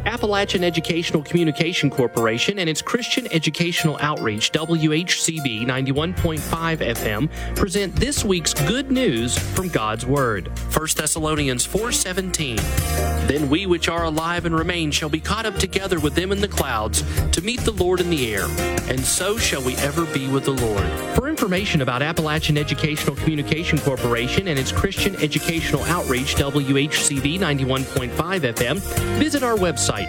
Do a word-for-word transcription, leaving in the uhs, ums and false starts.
Appalachian Educational Communication Corporation and its Christian Educational Outreach, W H C B ninety-one point five F M, present this week's good news from God's Word. First Thessalonians four seventeen. Then we which are alive and remain shall be caught up together with them in the clouds to meet the Lord in the air, and so shall we ever be with the Lord. For information about Appalachian Educational Communication Corporation and its Christian Educational Outreach, W H C B ninety-one point five F M, visit our website,